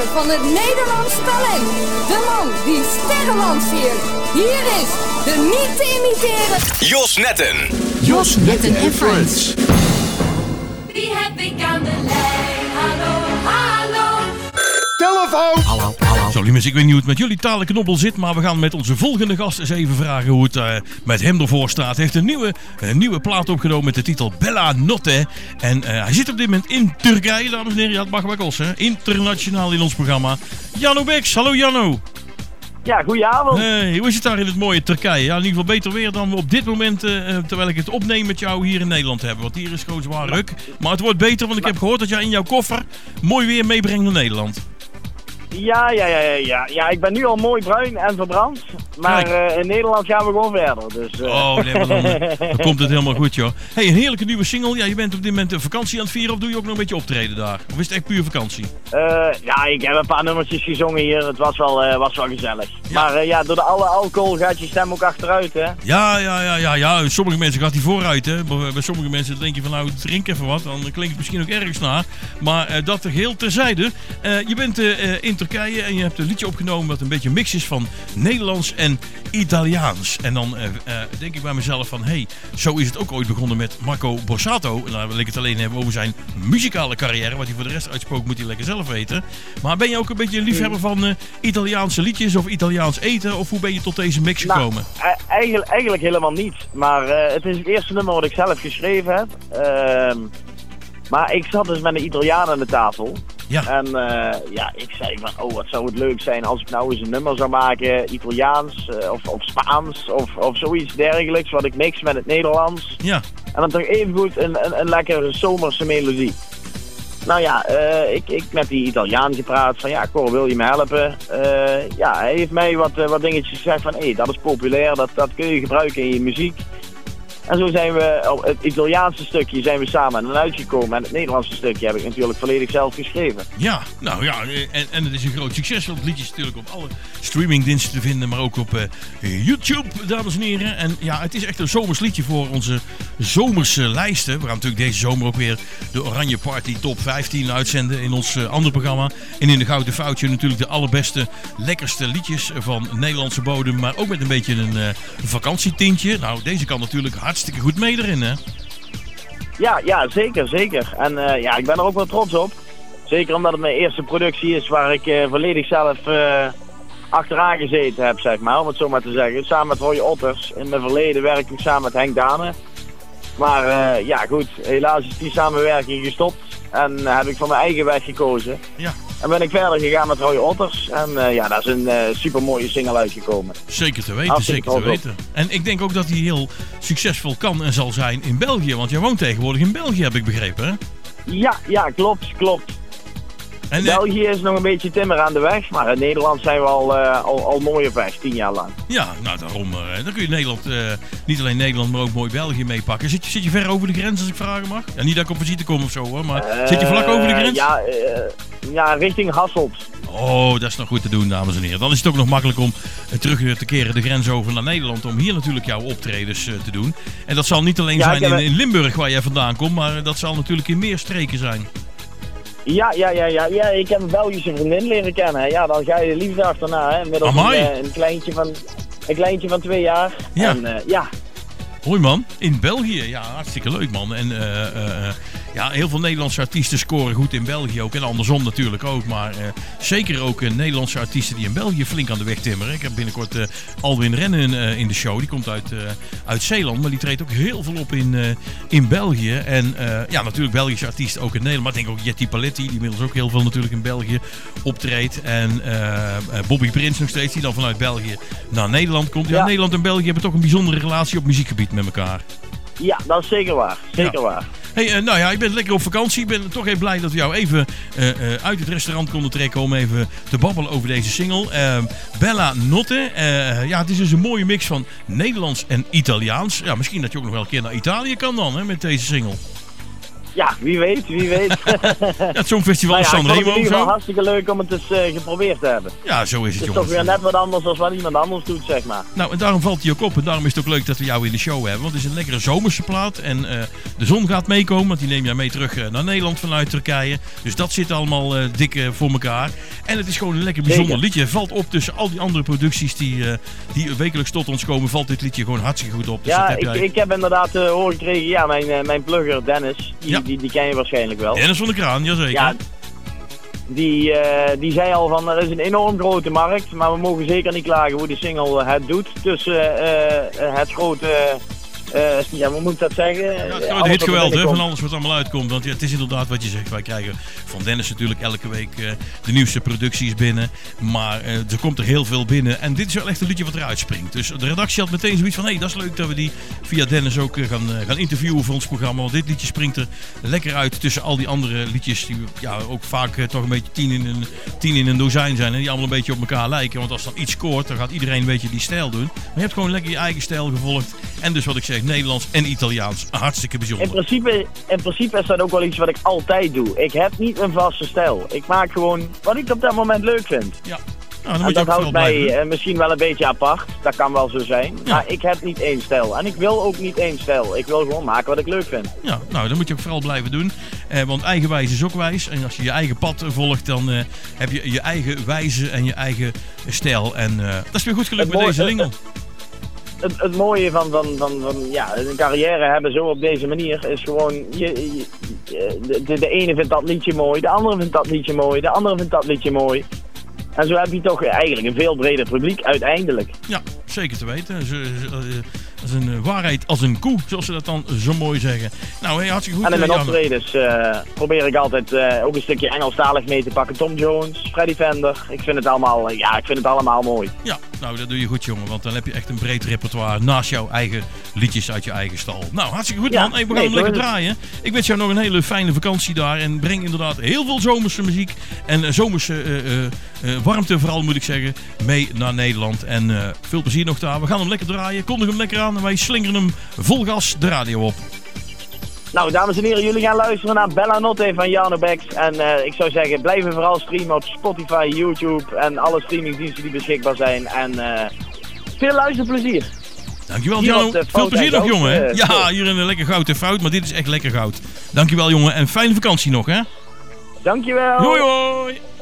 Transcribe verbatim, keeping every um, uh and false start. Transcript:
van het Nederlands talent. De man die sterren lanceert. Hier is de niet te imiteren Jos Netten. Jos Netten en Friends. Wie heb ik aan de lijn? Hallo, hallo. Telefoon! Hallo, hallo. Zo, liefjes, ik weet niet hoe het met jullie talenknobbel zit, maar we gaan met onze volgende gast eens even vragen hoe het uh, met hem ervoor staat. Hij heeft een nieuwe, een nieuwe plaat opgenomen met de titel Bella Notte. En uh, hij zit op dit moment in Turkije, dames en heren. Ja, het mag wel kosten, hè? Internationaal in ons programma. Janno Beks, hallo Janno. Ja, goedenavond. Hey, hoe is het daar in het mooie Turkije? Ja, in ieder geval beter weer dan we op dit moment, uh, terwijl ik het opneem met jou hier in Nederland hebben. Want hier is gewoon zwaar ruk. Maar het wordt beter, want ik heb gehoord dat jij in jouw koffer mooi weer meebrengt naar Nederland. Ja, ja, ja, ja, ja. Ja, ik ben nu al mooi bruin en verbrand. Maar uh, in Nederland gaan we gewoon verder. Dus, uh... Oh, nee, maar dan, dan komt het helemaal goed, joh. Hey, een heerlijke nieuwe single. Ja, je bent op dit moment een vakantie aan het vieren of doe je ook nog een beetje optreden daar? Of is het echt puur vakantie? Uh, ja, ik heb een paar nummertjes gezongen hier. Het was wel, uh, was wel gezellig. Ja. Maar uh, ja, door de alle alcohol gaat je stem ook achteruit, hè? Ja, ja, ja, ja, ja. Sommige mensen gaat die vooruit, hè. Bij sommige mensen denk je van nou, drink even wat. Dan klinkt het misschien ook ergens naar. Maar uh, dat geheel terzijde. Uh, je bent uh, in Turkije en je hebt een liedje opgenomen dat een beetje een mix is van Nederlands en Italiaans. En dan uh, uh, denk ik bij mezelf van, hé, hey, zo is het ook ooit begonnen met Marco Borsato. En dan wil ik het alleen hebben over zijn muzikale carrière. Wat hij voor de rest uitspookt moet hij lekker zelf weten. Maar ben je ook een beetje een liefhebber van uh, Italiaanse liedjes of Italiaans eten? Of hoe ben je tot deze mix gekomen? Nou, eigenlijk, eigenlijk helemaal niet. Maar uh, het is het eerste nummer wat ik zelf geschreven heb. Uh, maar ik zat dus met een Italiaan aan de tafel. Ja. En uh, ja, ik zei van, oh, wat zou het leuk zijn als ik nou eens een nummer zou maken, Italiaans uh, of, of Spaans of, of zoiets dergelijks, wat ik mix met het Nederlands. Ja. En dan toch even goed een, een, een lekkere zomerse melodie. Nou ja, uh, ik, ik met die Italiaan gepraat van, ja, Cor, wil je me helpen? Uh, ja, hij heeft mij wat, uh, wat dingetjes gezegd van, hé, hey, dat is populair, dat, dat kun je gebruiken in je muziek. En zo zijn we, op het Italiaanse stukje zijn we samen en uitgekomen. En het Nederlandse stukje heb ik natuurlijk volledig zelf geschreven. Ja, nou ja, en, en het is een groot succes. Want het liedje is natuurlijk op alle streamingdiensten te vinden, maar ook op uh, YouTube, dames en heren. En ja, het is echt een zomers liedje voor onze zomerse lijsten. We gaan natuurlijk deze zomer ook weer de Oranje Party Top vijftien uitzenden in ons uh, andere programma. En in de Gouden Foutje natuurlijk de allerbeste, lekkerste liedjes van Nederlandse bodem. Maar ook met een beetje een uh, vakantietintje. Nou, deze kan natuurlijk hard hartstikke goed mee erin, hè? Ja, ja, zeker, zeker. En uh, ja, ik ben er ook wel trots op. Zeker omdat het mijn eerste productie is waar ik uh, volledig zelf uh, achteraan gezeten heb, zeg maar, om het zo maar te zeggen. Samen met Roy Otters. In mijn verleden werkte ik samen met Henk Dane. Maar uh, ja, goed, helaas is die samenwerking gestopt. En uh, heb ik voor mijn eigen weg gekozen. Ja. En ben ik verder gegaan met Roy Otters. En uh, ja, daar is een uh, super mooie single uitgekomen. Zeker te weten, zeker te weten. En ik denk ook dat hij heel succesvol kan en zal zijn in België. Want jij woont tegenwoordig in België, heb ik begrepen, hè? Ja, ja, klopt, klopt. En, België is nog een beetje timmer aan de weg, maar in Nederland zijn we al, uh, al, al mooi op weg, tien jaar lang. Ja, nou daarom. Uh, dan kun je Nederland, uh, niet alleen Nederland, maar ook mooi België meepakken. Zit je, zit je ver over de grens, als ik vragen mag? Ja, niet dat ik op visite kom of zo, hoor, maar uh, zit je vlak over de grens? Ja, uh, ja, richting Hasselt. Oh, dat is nog goed te doen, dames en heren. Dan is het ook nog makkelijk om uh, terug te keren de grens over naar Nederland, om hier natuurlijk jouw optredens uh, te doen. En dat zal niet alleen ja, zijn in, in Limburg, waar jij vandaan komt, maar uh, dat zal natuurlijk in meer streken zijn. Ja, ja, ja, ja, ja, ik heb een Belgische vriendin leren kennen. Ja, dan ga je de liefde achterna, hè. Inmiddels een, een, kleintje van, een kleintje van twee jaar. Ja. En, uh, ja. Hoi man, in België. Ja, hartstikke leuk man. En uh, uh, ja, heel veel Nederlandse artiesten scoren goed in België ook. En andersom natuurlijk ook. Maar uh, zeker ook uh, Nederlandse artiesten die in België flink aan de weg timmeren. Ik heb binnenkort uh, Alwin Rennen uh, in de show. Die komt uit, uh, uit Zeeland. Maar die treedt ook heel veel op in, uh, in België. En uh, ja, natuurlijk Belgische artiesten ook in Nederland. Maar ik denk ook Jetty Paletti, die inmiddels ook heel veel natuurlijk in België optreedt. En uh, Bobby Prins nog steeds, die dan vanuit België naar Nederland komt. Ja, ja. Nederland en België hebben toch een bijzondere relatie op muziekgebied met elkaar. Ja, dat is zeker waar. Zeker ja. waar. Hey, uh, nou ja, ik ben lekker op vakantie. Ik ben toch even blij dat we jou even uh, uh, uit het restaurant konden trekken om even te babbelen over deze single. Uh, Bella Notte. Uh, ja, het is dus een mooie mix van Nederlands en Italiaans. Ja, misschien dat je ook nog wel een keer naar Italië kan dan, hè, met deze single. Ja, wie weet, wie weet. Ja, het Songfestival nou ja, Sanremo. Het is in ieder geval hartstikke leuk om het eens uh, geprobeerd te hebben. Ja, zo is het, het is jongens. toch weer net wat anders dan wat iemand anders doet, zeg maar. Nou, en daarom valt hij ook op. En daarom is het ook leuk dat we jou in de show hebben. Want het is een lekkere zomerse plaat. En uh, de zon gaat meekomen. Want die neem jij mee terug uh, naar Nederland vanuit Turkije. Dus dat zit allemaal uh, dik uh, voor elkaar. En het is gewoon een lekker bijzonder Zeker. liedje. Het valt op tussen al die andere producties die, uh, die wekelijks tot ons komen. Valt dit liedje gewoon hartstikke goed op. Dus ja, dat heb ik, jij... ik heb inderdaad uh, horen gekregen, ja, mijn, uh, mijn plugger Dennis, die, Ja. die, die ken je waarschijnlijk wel. Dennis van de Kraan, jazeker. Ja, die, uh, die zei al van, er is een enorm grote markt, maar we mogen zeker niet klagen hoe de single het doet. Tussen uh, het grote, uh, ja, hoe moet ik dat zeggen? Ja, het Alles grote wat hitgeweld er hè, van binnenkomt. alles wat allemaal uitkomt. Want ja, het is inderdaad wat je zegt. Wij krijgen van Dennis natuurlijk elke week uh, de nieuwste producties binnen. Maar uh, er komt er heel veel binnen. En dit is wel echt een liedje wat eruit springt. Dus de redactie had meteen zoiets van... hé, hey, dat is leuk dat we die via Dennis ook uh, gaan, uh, gaan interviewen voor ons programma. Want dit liedje springt er lekker uit tussen al die andere liedjes... die ja, ook vaak uh, toch een beetje tien in, een, tien in een dozijn zijn. En die allemaal een beetje op elkaar lijken. Want als dan iets scoort, dan gaat iedereen een beetje die stijl doen. Maar je hebt gewoon lekker je eigen stijl gevolgd. En dus wat ik zeg, Nederlands en Italiaans. Hartstikke bijzonder. In principe, in principe is dat ook wel iets wat ik altijd doe. Ik heb niet een vaste stijl. Ik maak gewoon wat ik op dat moment leuk vind. Ja. Nou, dan En moet je dat ook houdt vooral blijven. mij uh, misschien wel een beetje apart. Dat kan wel zo zijn. Ja. Maar ik heb niet één stijl. En ik wil ook niet één stijl. Ik wil gewoon maken wat ik leuk vind. Ja, nou, dat moet je ook vooral blijven doen. Eh, want eigenwijs is ook wijs. En als je je eigen pad uh, volgt, dan uh, heb je je eigen wijze en je eigen stijl. En uh, dat is weer goed gelukt Het met deze mooie- single. Het, het mooie van, van, van, van ja, een carrière hebben zo op deze manier is gewoon... Je, je, je- de, de ene vindt dat liedje mooi, de andere vindt dat liedje mooi, de andere vindt dat liedje mooi. En zo heb je toch eigenlijk een veel breder publiek uiteindelijk. Ja, zeker te weten. Ze- ze- uh, Dat is een uh, waarheid als een koe, zoals ze dat dan zo mooi zeggen. Nou, hey, hartstikke goed. En in mijn uh, Janne. optredens uh, probeer ik altijd uh, ook een stukje Engelstalig mee te pakken. Tom Jones, Freddy Fender. Ik vind het allemaal, uh, ja, ik vind het allemaal mooi. Ja, nou, dat doe je goed, jongen. Want dan heb je echt een breed repertoire naast jouw eigen liedjes uit je eigen stal. Nou, hartstikke goed, Ja, man. Hey, we gaan nee, hem lekker zo is het. draaien. Ik wens jou nog een hele fijne vakantie daar. En breng inderdaad heel veel zomerse muziek. En uh, zomerse uh, uh, uh, warmte vooral, moet ik zeggen, mee naar Nederland. En uh, veel plezier nog daar. We gaan hem lekker draaien. Kondig hem lekker aan. En wij slingeren hem vol gas de radio op. Nou, dames en heren, jullie gaan luisteren naar Bella Notte van Jarno Bex. En uh, ik zou zeggen, blijven vooral streamen op Spotify, YouTube en alle streamingdiensten die beschikbaar zijn. En uh, veel luisterplezier. Dankjewel, Hier Jano. op de Veel Fout plezier en nog, jongen. hè? Goud, uh, Ja, show. hier in een lekker goud en fout. Maar dit is echt lekker goud. Dankjewel, jongen. En fijne vakantie nog, hè? Dankjewel. Hoi, hoi.